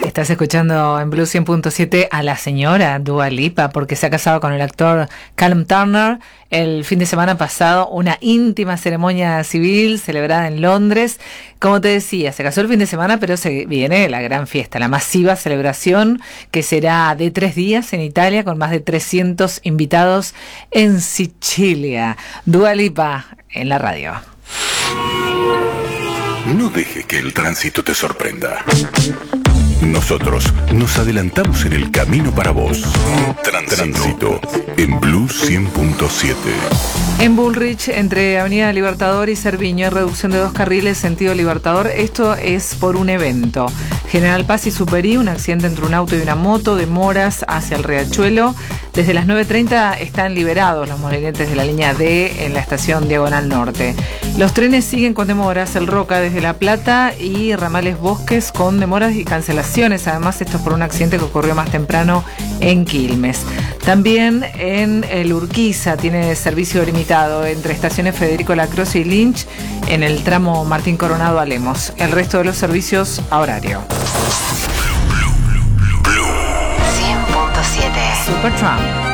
Estás escuchando en Blue 100.7 a la señora Dua Lipa porque se ha casado con el actor Callum Turner el fin de semana pasado, una íntima ceremonia civil celebrada en Londres. Como te decía, se casó el fin de semana, pero se viene la gran fiesta, la masiva celebración que será de 3 días en Italia con más de 300 invitados en Sicilia. Dua Lipa en la radio. No deje que el tránsito te sorprenda. Nosotros nos adelantamos en el camino para vos. Tránsito en Blue 100.7. En Bullrich, entre Avenida Libertador y Cerviño, hay reducción de 2 carriles sentido Libertador. Esto es por un evento. General Paz y Superí, un accidente entre un auto y una moto, demoras hacia el Riachuelo. Desde las 9:30 están liberados los molinete de la línea D en la estación Diagonal Norte. Los trenes siguen con demoras, el Roca desde La Plata y ramales Bosques con demoras y cancelaciones. Además, esto es por un accidente que ocurrió más temprano en Quilmes. También en el Urquiza tiene servicio limitado entre estaciones Federico Lacroze y Lynch en el tramo Martín Coronado a Lemos. El resto de los servicios a horario. Blue 100.7 Supertramp.